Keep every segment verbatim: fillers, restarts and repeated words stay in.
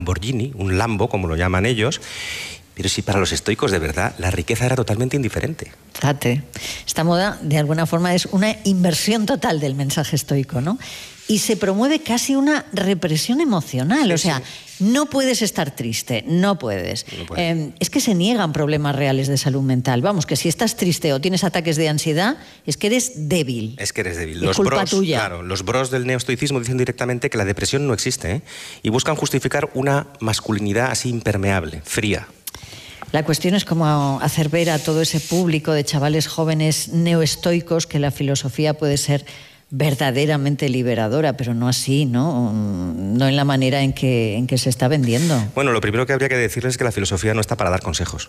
Lamborghini, un Lambo, como lo llaman ellos. Pero si para los estoicos, de verdad, la riqueza era totalmente indiferente. Fíjate, esta moda, de alguna forma, es una inversión total del mensaje estoico, ¿no? Y se promueve casi una represión emocional. Sí, o sea, sí. no puedes estar triste, no puedes. No puedes. Eh, es que se niegan problemas reales de salud mental. Vamos, que si estás triste o tienes ataques de ansiedad, es que eres débil. Es que eres débil. Es los culpa bros, tuya. Claro, los bros del neoestoicismo dicen directamente que la depresión no existe, ¿eh? Y buscan justificar una masculinidad así impermeable, fría. La cuestión es cómo hacer ver a todo ese público de chavales jóvenes neoestoicos que la filosofía puede ser verdaderamente liberadora, pero no así, ¿no? No en la manera en que, en que se está vendiendo. Bueno, lo primero que habría que decirles es que la filosofía no está para dar consejos,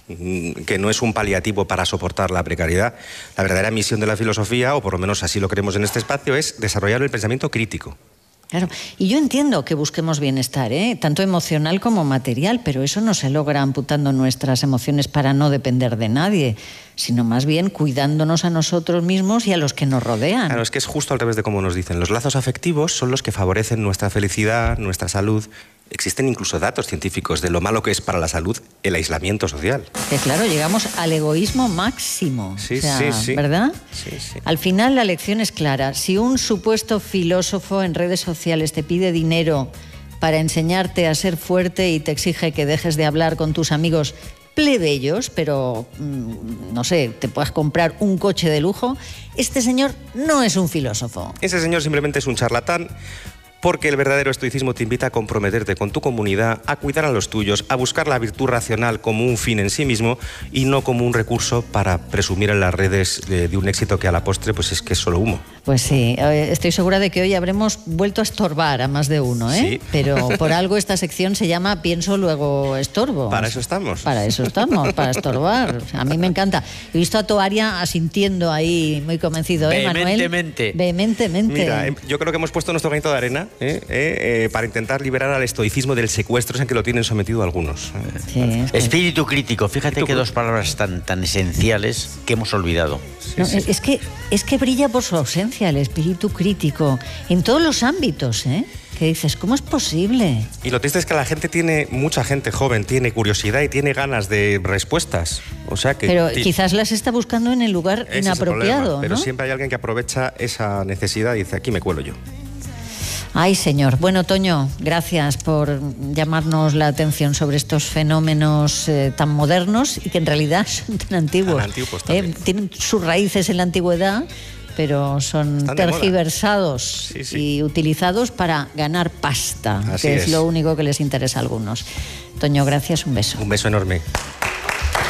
que no es un paliativo para soportar la precariedad. La verdadera misión de la filosofía, o por lo menos así lo creemos en este espacio, es desarrollar el pensamiento crítico. Claro, y yo entiendo que busquemos bienestar, ¿eh? Tanto emocional como material, pero eso no se logra amputando nuestras emociones para no depender de nadie, sino más bien cuidándonos a nosotros mismos y a los que nos rodean. Claro, es que es justo al revés de como nos dicen. Los lazos afectivos son los que favorecen nuestra felicidad, nuestra salud. Existen incluso datos científicos de lo malo que es para la salud el aislamiento social. Que claro, llegamos al egoísmo máximo. Sí, o sea, sí, sí. ¿verdad? Sí, sí. Al final la lección es clara. Si un supuesto filósofo en redes sociales te pide dinero para enseñarte a ser fuerte y te exige que dejes de hablar con tus amigos plebeyos, pero, no sé, te puedas comprar un coche de lujo, este señor no es un filósofo. Ese señor simplemente es un charlatán, porque el verdadero estoicismo te invita a comprometerte con tu comunidad, a cuidar a los tuyos, a buscar la virtud racional como un fin en sí mismo y no como un recurso para presumir en las redes de, de un éxito que a la postre pues es que es solo humo. Pues sí, estoy segura de que hoy habremos vuelto a estorbar a más de uno, ¿eh? Sí. Pero por algo esta sección se llama Pienso, luego estorbo. Para eso estamos. Para eso estamos, para estorbar. O sea, a mí me encanta. He visto a Toaria asintiendo ahí, muy convencido, ¿eh, Manuel? Vehementemente. Vehementemente. Mira, yo creo que hemos puesto nuestro granito de arena ¿eh? Eh, eh, para intentar liberar al estoicismo del secuestro en que lo tienen sometido algunos. Sí, es que... Espíritu crítico. Fíjate Espíritu que dos palabras tan, tan esenciales que hemos olvidado. Sí, No, sí. es, que, es que brilla por su ausencia el espíritu crítico en todos los ámbitos, ¿eh? Que dices, ¿cómo es posible? Y lo triste es que la gente tiene, mucha gente joven, tiene curiosidad y tiene ganas de respuestas. O sea que... Pero quizás las está buscando en el lugar ese inapropiado, es el problema, pero ¿no? siempre hay alguien que aprovecha esa necesidad y dice, aquí me cuelo yo. Ay, señor. Bueno, Toño, gracias por llamarnos la atención sobre estos fenómenos eh, tan modernos y que en realidad son tan antiguos. Tan antiguos eh, tienen sus raíces en la antigüedad, pero son Están de tergiversados sí, sí. y utilizados para ganar pasta, Así que es. es lo único que les interesa a algunos. Toño, gracias, un beso. Un beso enorme.